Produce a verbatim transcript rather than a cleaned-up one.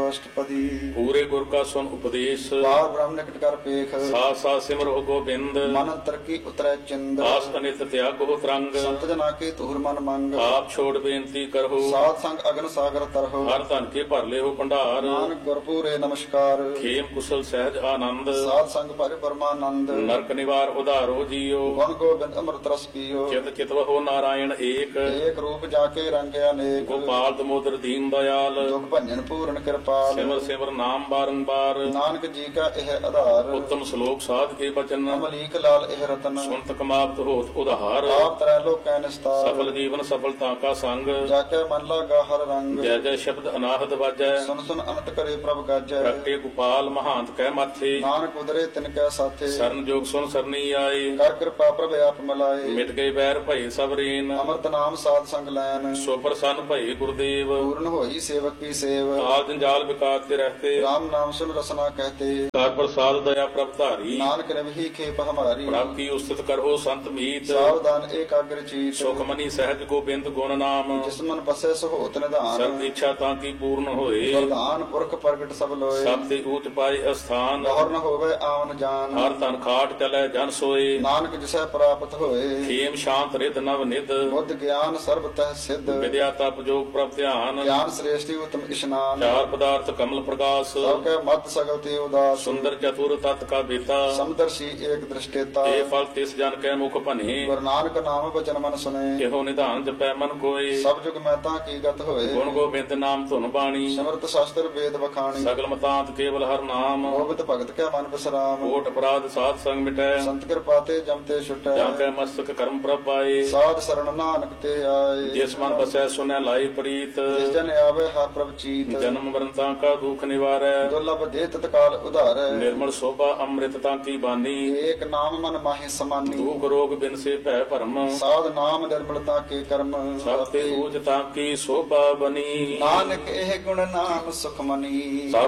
ਅਸ਼ਟਪਦੀ। ਪੂਰੇ ਗੁਰ ਕਾ ਸੁਨ ਉਪਦੇਸ਼, ਬਾਰ ਬ੍ਰਹਮ ਨਿਕਟ ਕਰ ਪੇਖ, ਸਾਥ ਸਾਥ ਸਿਮਰੋ ਗੋਬਿੰਦ। ਮਨ ਅੰਤਰ ਕੀ ਉਤਰੈ ਚਿੰਦ, ਆਸ ਅਨਿਤ ਤਿਆਗੋ ਤਰੰਗ, ਸੰਤ ਜਨਾ ਕੇ ਤੁਹਰ ਮਨ ਮੰਗ। ਆਪ ਛੋੜ ਬੇਨਤੀ ਕਰੋ, ਸਾਧ ਸੰਗ ਅਗਨ ਸਾਗਰ ਤਰਹੁ, ਹਰ ਧਨ ਕੇ ਭਰ ਲਿਓ ਭੰਡਾਰ। ਨਾਨਕ ਗੁਰਪੂਰੇ ਨਮਸਕਾਰ, ਖੇਮ ਕੁਸਲ ਸਹਿਜ ਆਨੰਦ, ਸਾਧ ਸੰਗ ਭਰੇ ਪਰਮਾਨੰਦ। ਨਰਕ ਨਿਵਾਰ ਉਧਾਰੋ ਜੀਓ, ਗੁਣ ਗੋਬਿੰਦ ਅੰਮ੍ਰਿਤ ਰਸ ਪੀਓ, ਚਿਤ ਚਿਤਵਹੁ ਨਾਰਾਇਣ ਏਕ। ਏਕ ਰੂਪ ਜਾ ਕੇ ਰੰਗਿਆ ਅਨੇਕ, ਗੋਪਾਲ ਦਮੋਦਰ ਦੀਨ ਦਇਆਲ, ਦੁਖ ਭੰਜਨ ਪੂਰਨ ਕਿਰਪਾਲ। ਸਿਮਰ ਸਿਮਰ ਨਾਮ ਬਾਰੰਬਾਰ, ਨਾਨਕ ਜੀ ਕਾ ਇਹ ਆਧਾਰ, ਉੱਤਮ ਸ਼ਲੋਕ ਸਾਧ ਕੇ ਬਚਨ। ਅਮਲੀਕ ਲਾਲ ਇਹ ਰਤਨ, ਸੁਨਤ ਕਮਾਵਤ ਹੋਤ ਉਧਾਰ। ਆਪ ਤਰੈ ਲੋਕੈ ਨਿਸਤਾਰ, ਸਫਲ ਜੀਵਨ ਸਫਲਤਾ ਕਾ ਸੰਗ, ਜਾ ਕੇ ਮਨ ਲਾਗਾ ਹਰ ਰੰਗ। ਜੈ ਜੈ ਸ਼ਬਦ ਅਨਾਹਦ ਵਾਜੈ, ਸੁਨ ਸੁਨ ਅਨੰਤ ਕਰੇ ਪ੍ਰਭ ਗਾਜੈ। ਪ੍ਰਗਟੇ ਗੋਪਾਲ ਮਹਾਂਤ ਕਹਿ ਮਾਥੇ, ਨਾਨਕ ਉਦਰੇ ਤਿਨ ਕੈ ਸਾਥੇ, ਸਰਨ ਜੋਗ ਸੁਨ ਸਰਨੀ ਆਏ। ਕਰ ਕਿਰਪਾ ਪ੍ਰਭ ਆਪ ਮਿਲਾਏ। ਮਿਟ ਗਏ ਬੈਰ ਭਏ ਸਭ ਰੇਨ, ਅੰਮ੍ਰਿਤ ਨਾਮ ਸਾਧ ਸੰਗ ਲੈਨ, ਸੋ ਪ੍ਰਸੰਨ ਭਏ ਗੁਰਦੇਵ। ਪੂਰਨ ਹੋਈ ਸੇਵਕ ਕੀ ਸੇਵ, ਆਲ ਜੰਜਾਲ ਵਿਕਾਤ ਤੇ ਰਹਤੇ, राम नाम सुन रसना कहते। ਕਰ ਪ੍ਰਸਾਦ ਦਇਆ ਪ੍ਰਭ ਧਾਰੀ, नानक रवि खेप हमारी, ਪ੍ਰਭ ਕੀ ਉਸਤਤ ਕਰੋ ਸੰਤ ਮੀਤ। सावधान एकाग्र चीत, ਸੁਖ ਮਨੀ ਸਹਿਜ ਗੋਬਿੰਦ ਗੁਣ ਨਾਮ, जिस मन बसे सो होत निधान। ਸਰਬ ਇੱਛਾ ਤਾਂ ਕੀ ਪੂਰਨ ਹੋਏ, वरदान पुरख प्रगट सब लोए, ਸਭ ਤੇ ਊਚ ਪਾਏ ਅਸਥਾਨ। गौर न होवे आवन जान, ਹਰ ਧਨ ਖਾਟ ਚਲੈ ਜਨ ਸੋਏ, नानक जिसे प्राप्त होए। ਖੇਮ ਸ਼ਾਂਤ ਰਿਦ ਨਵ ਨਿਦ, बुद्ध ज्ञान सर्वतः सिद्ध, ਵਿਦਿਆ ਤਪ ਜੋਗ ਪ੍ਰਭ ਧਿਆਨ। ज्ञान श्रेष्ठी उत्तम स्नान, ਚਾਰ ਪਦਾਰਥ ਕਮਲ ਪ੍ਰਕਾਸ਼, सबके मत सगल उदास। ਸੁੰਦਰ ਚਤੁਰ ਤਤ ਕਾ ਬੇਤਾ, समदर्शी एक दृष्टेता, ਇਹ ਫਲ ਤਿਸ ਜਨ ਕੈ ਮੁਖ ਭਨੇ। गुरु नानक नाम वचन मन सुने, ਇਹੋ ਨਿਧਾਨ ਜਪੈ ਮਨ ਕੋਏ, सब जुग महता की गत होए। ਗੁਣ ਗੋਬਿੰਦ ਨਾਮ ਧੁਨ ਬਾਣੀ, समर्थ शास्त्र वेद बखानी, ਸਗਲ ਮਤਾਂਤ ਕੇਵਲ ਹਰ ਨਾਮ। गोविंद भगत के मन विश्राम, ਕੋਟ ਅਪਰਾਧ ਸਾਧ ਸੰਗ ਮਿਟੈ, संत कृपाते जमते छुटै। ਜਾਂ ਕੈ ਮਸਤਕ ਕਰਮ ਪ੍ਰਭ ਪਾਏ। साध शरण नानक ते आए, ਜਿਸ ਮਨ ਬਸੈ ਸੁਨੈ ਲਾਈ ਪ੍ਰੀਤ, जिस जन आवे हर प्रभ चीत। ਜਨਮ ਮਰਨ ਤਾਂ ਕਾ ਦੁਖ ਨਿਵਾਰੈ, दुर्लभ दे तत्काल उधारै, ਨਿਰਮਲ ਸੋਭਾ ਅੰਮ੍ਰਿਤ ਤਾਂ ਕੀ ਬਾਨੀ। एक नाम मन माहि समानी, ਦੁਖ ਰੋਗ ਬਿਨ ਸੇ ਭੈ ਭਰਮ, साध नाम निर्मलता के कर्म। ਸਭ ਤੇ ਊਜ ਤਾਂ ਕੀ ਸੋਭਾ ਬਨੀ। नानक एह गुण नाम सुख मनी, ਸਭ